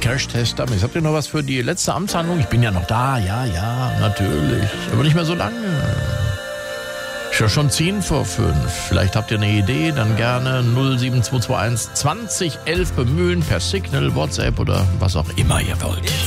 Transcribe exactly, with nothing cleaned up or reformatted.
Crashtest Dummies. Habt ihr noch was für die letzte Amtshandlung? Ich bin ja noch da, ja, ja, natürlich. Aber nicht mehr so lange. Ich höre schon zehn vor fünf. Vielleicht habt ihr eine Idee, dann gerne null sieben zwei zwei eins zwanzig elf bemühen per Signal, WhatsApp oder was auch immer ihr wollt.